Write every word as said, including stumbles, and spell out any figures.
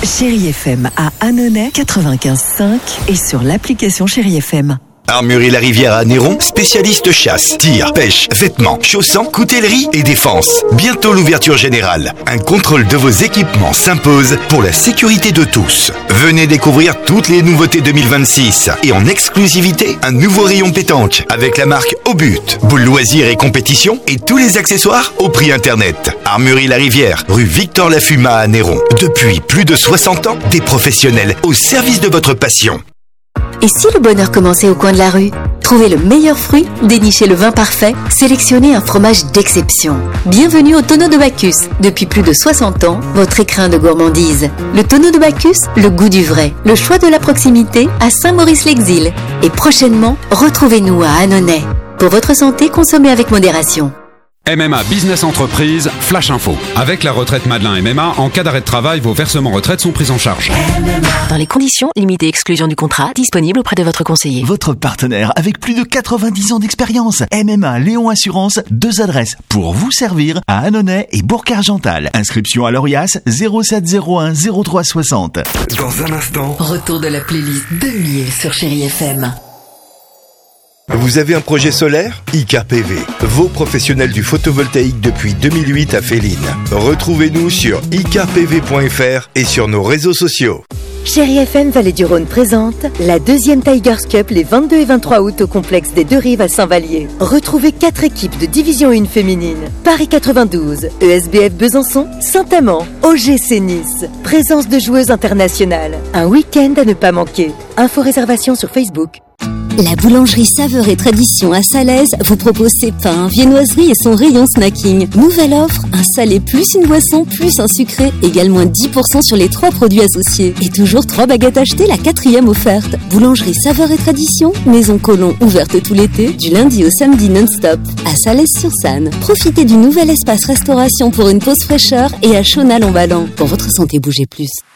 Chérie F M à Annonay quatre-vingt-quinze virgule cinq et sur l'application Chérie F M. Armurerie La Rivière à Néron, spécialiste chasse, tir, pêche, vêtements, chaussants, coutellerie et défense. Bientôt l'ouverture générale. Un contrôle de vos équipements s'impose pour la sécurité de tous. Venez découvrir toutes les nouveautés deux mille vingt-six et en exclusivité, un nouveau rayon pétanque avec la marque Au But. Boules loisirs et compétitions et tous les accessoires au prix internet. Armurerie La Rivière, rue Victor Lafuma à Néron. Depuis plus de soixante ans, des professionnels au service de votre passion. Et si le bonheur commençait au coin de la rue ? Trouvez le meilleur fruit, dénichez le vin parfait, sélectionnez un fromage d'exception. Bienvenue au Tonneau de Bacchus. Depuis plus de soixante ans, votre écrin de gourmandise. Le Tonneau de Bacchus, le goût du vrai. Le choix de la proximité à Saint-Maurice-l'Exil. Et prochainement, retrouvez-nous à Annonay. Pour votre santé, consommez avec modération. M M A Business Entreprise, Flash Info. Avec la retraite Madelin M M A, en cas d'arrêt de travail, vos versements retraite sont pris en charge. Dans les conditions, limitez exclusion du contrat, disponible auprès de votre conseiller. Votre partenaire avec plus de quatre-vingt-dix ans d'expérience. M M A Léon Assurance, deux adresses pour vous servir à Annonay et Bourg-Argental. Inscription à l'Orias zéro sept zéro un zéro trois soixante. Dans un instant, Retour de la playlist deux mille sur Chérie F M. vous avez un projet solaire ? I K P V, vos professionnels du photovoltaïque depuis deux mille huit à Féline. Retrouvez-nous sur i k p v point f r et sur nos réseaux sociaux. Chérie F M Vallée du Rhône présente la deuxième Tigers Cup les vingt-deux et vingt-trois août au complexe des Deux-Rives à Saint-Vallier. Retrouvez quatre équipes de Division un féminine. Paris quatre-vingt-douze, E S B F Besançon, Saint-Amand, O G C Nice. Présence de joueuses internationales. Un week-end à ne pas manquer. Info réservation sur Facebook. La boulangerie Saveur et Tradition à Salaise vous propose ses pains, viennoiseries et son rayon snacking. Nouvelle offre, un salé plus une boisson plus un sucré, égale moins dix pour cent sur les trois produits associés. Et toujours trois baguettes achetées, la quatrième offerte. Boulangerie Saveur et Tradition, Maison Colomb, ouverte tout l'été, du lundi au samedi non-stop, à Salaise-sur-Sanne. Profitez du nouvel espace restauration pour une pause fraîcheur et à Chonal-en-Ballan. Pour votre santé, bougez plus.